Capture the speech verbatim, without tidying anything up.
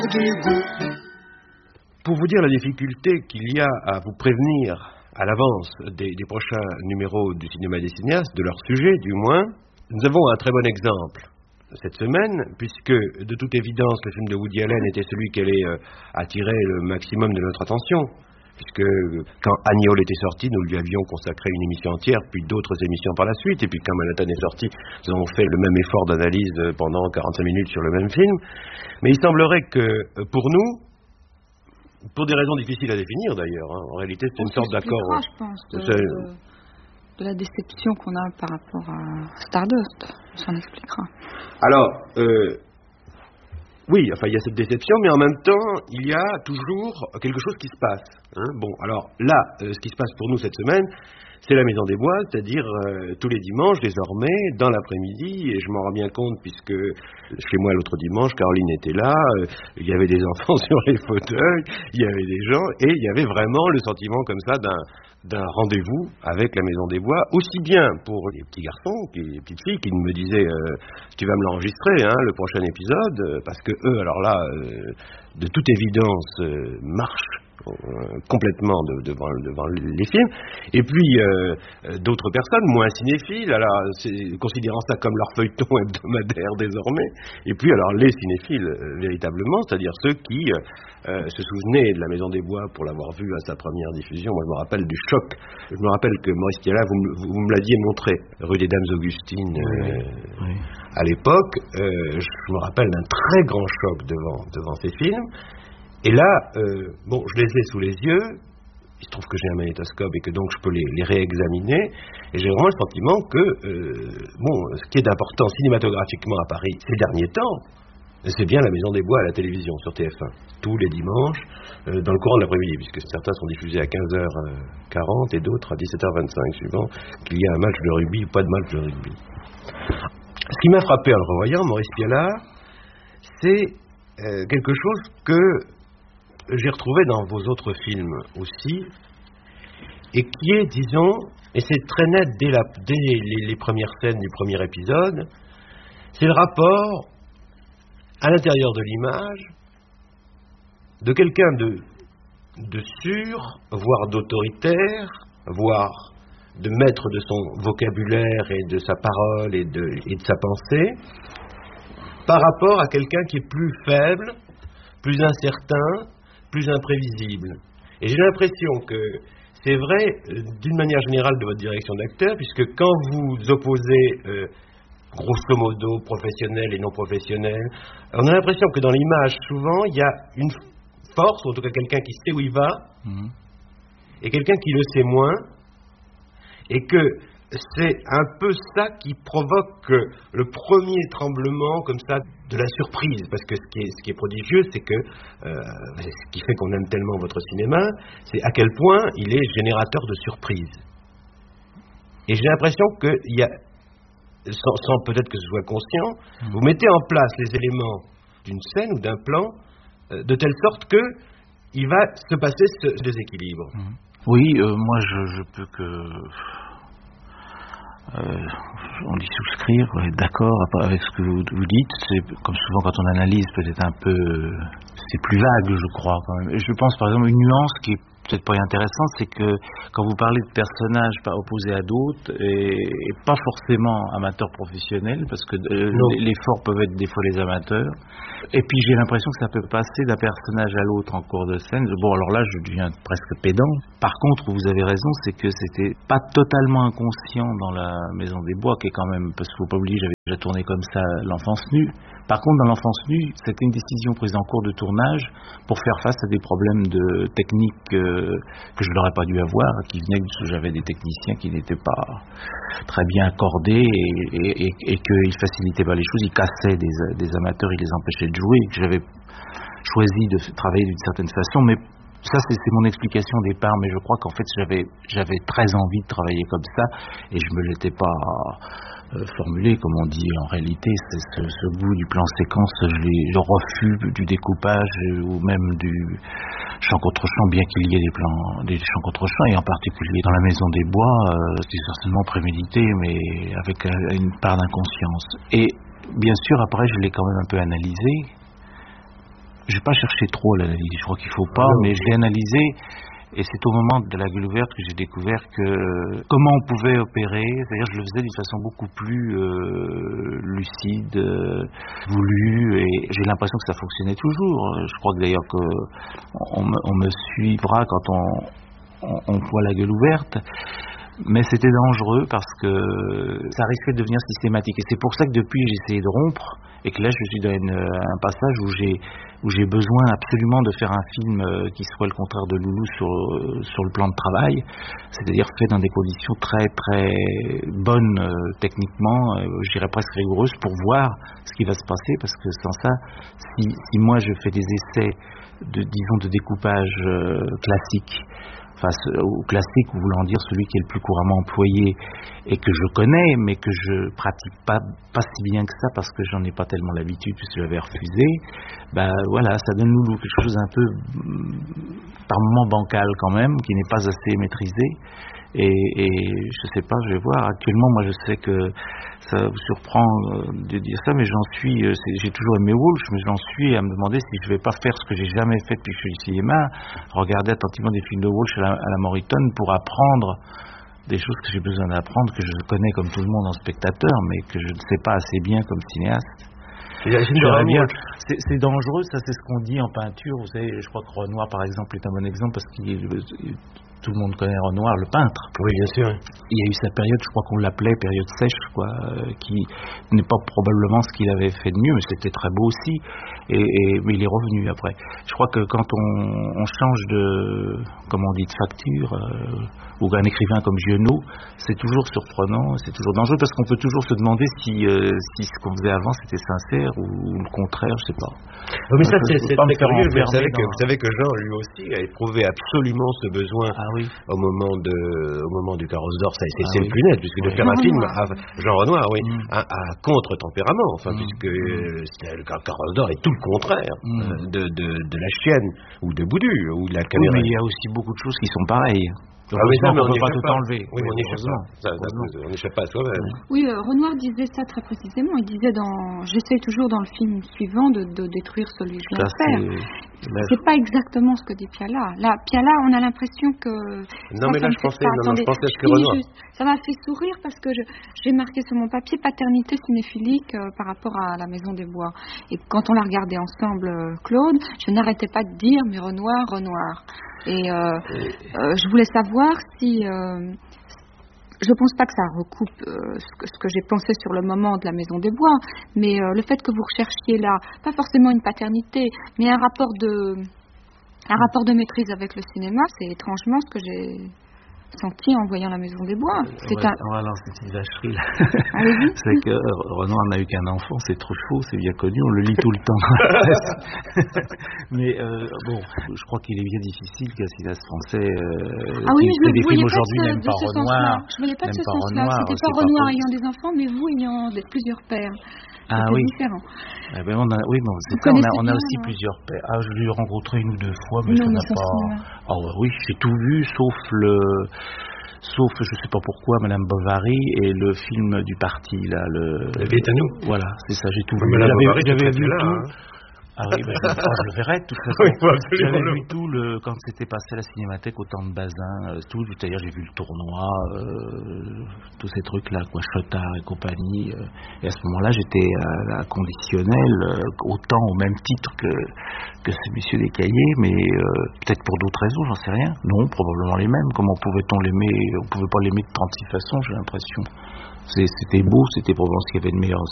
Pour vous dire la difficulté qu'il y a à vous prévenir à l'avance des, des prochains numéros du cinéma des cinéastes, de leur sujet du moins, nous avons un très bon exemple cette semaine, puisque de toute évidence le film de Woody Allen était celui qui allait euh, attirer le maximum de notre attention, puisque quand Annie Hall était sorti, nous lui avions consacré une émission entière, puis d'autres émissions par la suite, et puis quand Manhattan est sorti, nous avons fait le même effort d'analyse pendant quarante-cinq minutes sur le même film. Mais il semblerait que pour nous, pour des raisons difficiles à définir d'ailleurs, hein, en réalité c'est une sorte d'accord. Je pense, de, de, de la déception qu'on a par rapport à Stardust, on s'en expliquera. Alors, euh, oui, enfin il y a cette déception, mais en même temps il y a toujours quelque chose qui se passe. Hein. Bon, alors là, euh, ce qui se passe pour nous cette semaine, c'est la Maison des Bois, c'est-à-dire euh, tous les dimanches désormais, dans l'après-midi, et je m'en rends bien compte puisque chez moi l'autre dimanche, Caroline était là, euh, il y avait des enfants sur les fauteuils, il y avait des gens, et il y avait vraiment le sentiment comme ça d'un, d'un rendez-vous avec la Maison des Bois, aussi bien pour les petits garçons, les petites filles qui me disaient euh, tu vas me l'enregistrer, hein, le prochain épisode, euh, parce que eux, alors là, euh, de toute évidence, euh, marchent Euh, complètement de, devant, devant les films, et puis euh, d'autres personnes moins cinéphiles, alors, c'est, considérant ça comme leur feuilleton hebdomadaire désormais, et puis alors les cinéphiles euh, véritablement, c'est-à-dire ceux qui euh, se souvenaient de la Maison des Bois pour l'avoir vu à sa première diffusion. Moi je me rappelle du choc, je me rappelle que Maurice Pialat, vous, vous, vous me l'aviez montré, rue des Dames Augustines, euh, oui, oui. À l'époque, euh, je me rappelle d'un très grand choc devant, devant ces films. Et là, euh, bon, je les ai sous les yeux, il se trouve que j'ai un magnétoscope et que donc je peux les, les réexaminer, et j'ai vraiment le sentiment que, euh, bon, ce qui est d'important cinématographiquement à Paris ces derniers temps, c'est bien la Maison des Bois à la télévision, sur T F un, tous les dimanches, euh, dans le courant de l'après-midi, puisque certains sont diffusés à quinze heures quarante et d'autres à dix-sept heures vingt-cinq, suivant qu'il y a un match de rugby ou pas de match de rugby. Ce qui m'a frappé en le revoyant, Maurice Pialat, c'est euh, quelque chose que j'ai retrouvé dans vos autres films aussi, et qui est, disons, et c'est très net dès, la, dès les, les premières scènes du premier épisode, c'est le rapport à l'intérieur de l'image de quelqu'un de, de sûr, voire d'autoritaire, voire de maître de son vocabulaire et de sa parole et de, et de sa pensée, par rapport à quelqu'un qui est plus faible, plus incertain, plus imprévisible. Et j'ai l'impression que c'est vrai euh, d'une manière générale de votre direction d'acteur, puisque quand vous opposez euh, grosso modo professionnel et non professionnel, on a l'impression que dans l'image souvent il y a une force, ou en tout cas quelqu'un qui sait où il va, mmh. et quelqu'un qui le sait moins, et que c'est un peu ça qui provoque le premier tremblement comme ça de la surprise, parce que ce qui est, ce qui est prodigieux, c'est que euh, ce qui fait qu'on aime tellement votre cinéma, c'est à quel point il est générateur de surprises. Et j'ai l'impression qu'il y a, sans, sans peut-être que ce soit conscient, mmh. vous mettez en place les éléments d'une scène ou d'un plan euh, de telle sorte que il va se passer ce déséquilibre. Mmh. Oui, euh, moi je, je peux que Euh, on dit souscrire, être d'accord avec ce que vous, vous dites. C'est comme souvent quand on analyse, peut-être un peu, c'est plus vague, je crois quand même. Et je pense par exemple une nuance qui est peut-être pas intéressante, c'est que quand vous parlez de personnages opposés à d'autres, et, et pas forcément amateurs professionnels, parce que euh, les forts peuvent être des fois les amateurs. Et puis j'ai l'impression que ça peut passer d'un personnage à l'autre en cours de scène. Bon, alors là, je deviens presque pédant. Par contre, vous avez raison, c'est que c'était pas totalement inconscient dans la Maison des Bois, qui est quand même, parce qu'il faut pas oublier, j'avais déjà tourné comme ça L'Enfance Nue. Par contre, dans L'Enfance Nue, c'était une décision prise en cours de tournage pour faire face à des problèmes de technique euh, que je n'aurais pas dû avoir, qui venaient parce que j'avais des techniciens qui n'étaient pas très bien accordés et, et, et, et qu'ils facilitaient pas les choses, ils cassaient des, des amateurs, ils les empêchaient de jouer, et que j'avais choisi de travailler d'une certaine façon, mais ça c'est, c'est mon explication au départ, mais je crois qu'en fait j'avais, j'avais très envie de travailler comme ça et je me l'étais pas euh, formulé, comme on dit en réalité. C'est ce, ce goût du plan séquence, je l'ai, le refus du découpage ou même du champ contre champ, bien qu'il y ait des plans, des champs contre champ, et en particulier dans la Maison des Bois, euh, c'est certainement prémédité, mais avec euh, une part d'inconscience. Et bien sûr après je l'ai quand même un peu analysé. j'ai pas cherché trop l'analyse, je crois qu'il faut pas, non. Mais je l'ai analysé. Et c'est au moment de la gueule ouverte que j'ai découvert que comment on pouvait opérer, c'est-à-dire je le faisais d'une façon beaucoup plus euh, lucide, euh, voulue, et j'ai l'impression que ça fonctionnait toujours. Je crois que d'ailleurs qu'on on, on me suivra quand on, on, on voit la gueule ouverte. Mais c'était dangereux parce que ça risquait de devenir systématique. Et c'est pour ça que depuis j'ai essayé de rompre et que là je suis dans une, un passage où j'ai où j'ai besoin absolument de faire un film qui soit le contraire de Loulou sur sur le plan de travail, c'est-à-dire fait dans des conditions très très bonnes euh, techniquement, euh, je dirais presque rigoureuses, pour voir ce qui va se passer, parce que sans ça, si, si moi je fais des essais de disons de découpage euh, classique, face au classique, voulant dire celui qui est le plus couramment employé et que je connais, mais que je pratique pas, pas si bien que ça parce que j'en ai pas tellement l'habitude puisque j'avais refusé, ben voilà, ça donne Loulou quelque chose un peu par moments bancal quand même, qui n'est pas assez maîtrisé. Et, et je sais pas, je vais voir. Actuellement, moi, je sais que ça vous surprend de dire ça, mais j'en suis. J'ai toujours aimé Walsh, mais j'en suis à me demander si je vais pas faire ce que j'ai jamais fait depuis que je suis au cinéma, regarder attentivement des films de Walsh à la, à la Morrison pour apprendre des choses que j'ai besoin d'apprendre, que je connais comme tout le monde en spectateur, mais que je ne sais pas assez bien comme cinéaste. Bien. C'est, c'est dangereux, ça, c'est ce qu'on dit en peinture. Vous savez, je crois que Renoir, par exemple, est un bon exemple parce qu'il est, tout le monde connaît Renoir, le peintre. Oui, bien sûr. Il y a eu sa période, je crois qu'on l'appelait période sèche, quoi, euh, qui n'est pas probablement ce qu'il avait fait de mieux, mais c'était très beau aussi. Et, et, mais il est revenu après. Je crois que quand on, on change de, comment on dit, de facture, euh, ou un écrivain comme Giono, c'est toujours surprenant, c'est toujours dangereux, parce qu'on peut toujours se demander si, euh, si ce qu'on faisait avant c'était sincère ou le contraire, je sais pas. Oh, mais ça, c'est, c'est très curieux. Vous savez, que, vous savez que Jean, lui aussi, a éprouvé absolument ce besoin ah, oui. au, moment de, au moment du Carrosse d'Or. Ça a été ah, c'est oui. le plus net, puisque de faire un film à Jean Renoir, oui, mm. à, à contre-tempérament, enfin, mm. puisque mm. euh, c'était, le Carrosse d'Or est tout le contraire mm. euh, de, de, de La Chienne ou de Boudu ou de La Caméra. Oui, mais il y a aussi beaucoup de choses qui sont pareilles. Ah oui, ça, mais on ne peut pas tout pas. enlever. Oui, on n'échappe pas. Ça, ça, on n'échappe pas à soi-même. Oui, euh, Renoir disait ça très précisément. Il disait dans, j'essaie toujours dans le film suivant de, de détruire celui que je viens de faire. C'est, c'est pas exactement ce que dit Piala. Là, Piala, on a l'impression que. Non, mais là, je pensais, non, non, je pensais à ce que Renoir. Juste, ça m'a fait sourire parce que je, j'ai marqué sur mon papier paternité cinéphilique euh, par rapport à La Maison des Bois. Et quand on l'a regardé ensemble, euh, Claude, je n'arrêtais pas de dire mais Renoir, Renoir. Et euh, euh, je voulais savoir si. Euh, je pense pas que ça recoupe euh, ce, que, ce que j'ai pensé sur le moment de La Maison des Bois, mais euh, le fait que vous recherchiez là, pas forcément une paternité, mais un rapport de, un rapport de maîtrise avec le cinéma, c'est étrangement ce que j'ai senti en voyant La Maison des Bois. C'est ouais, un... Voilà, c'est une vacherie là. C'est que Renoir n'a eu qu'un enfant, c'est trop faux, c'est bien connu, on le lit tout le temps dans la presse. Mais euh, bon, je crois qu'il est bien difficile qu'un cinéaste français euh, ah oui, qui fait des films pas aujourd'hui ce, n'aime pas Renoir. Je ne voulais pas de ce pas sens-là. Renoir, C'était pas Renoir ayant des enfants, mais vous ayant des, plusieurs pères. Ah C'était oui. différent. Eh ben on a, oui, bon, c'est ça, on a, on a aussi bien, plusieurs pères. Ah, je l'ai rencontré une ou deux fois, mais non, ça n'a pas. Ah oh, oui, j'ai tout vu, sauf le. Sauf, je sais pas pourquoi, Madame Bovary et le film du parti, là, le... Le Viet à nous. Voilà, c'est ça, j'ai tout vu. Madame j'avais, Bovary, j'avais vu là, tout. Hein. Ah oui, ben, je, je le verrai, de toute façon. Oui, j'avais vu tout le, quand c'était passé à la Cinémathèque au temps de Bazin, euh, tout, c'est-à-dire j'ai vu le tournoi, euh, tous ces trucs-là, quoi, Chotard et compagnie. Euh, et à ce moment-là, j'étais à la conditionnelle, euh, autant au même titre que, que ce monsieur Descaillés, mais euh, peut-être pour d'autres raisons, j'en sais rien. Non, probablement les mêmes. Comment pouvait-on l'aimer? On pouvait pas l'aimer de trente-six façons, j'ai l'impression. C'est, c'était beau, c'était probablement ce qu'il y avait de meilleur